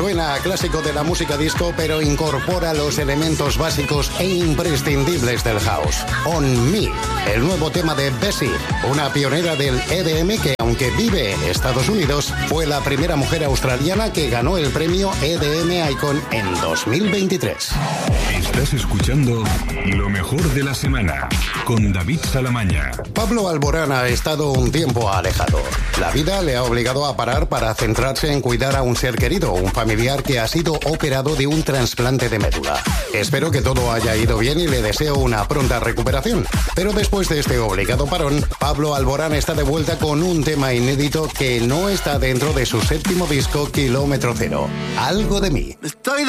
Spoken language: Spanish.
Suena a clásico de la música disco, pero incorpora los elementos básicos e imprescindibles del house. On Me, el nuevo tema de Bessie, una pionera del EDM que, aunque vive en Estados Unidos, fue la primera mujer australiana que ganó el premio EDM Icon en 2023. Estás escuchando lo mejor de la semana con David Salamaña. Pablo Alborán ha estado un tiempo alejado. La vida le ha obligado a parar para centrarse en cuidar a un ser querido, un familiar que ha sido operado de un trasplante de médula. Espero que todo haya ido bien y le deseo una pronta recuperación. Pero después de este obligado parón, Pablo Alborán está de vuelta con un tema inédito que no está dentro de su séptimo disco Kilómetro Cero. Algo de mí. Estoy